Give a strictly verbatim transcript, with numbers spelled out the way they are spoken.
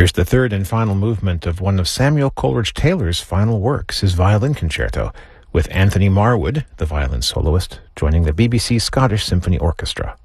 Here's the third and final movement of one of Samuel Coleridge Taylor's final works, his violin concerto, with Anthony Marwood, the violin soloist, joining the B B C Scottish Symphony Orchestra.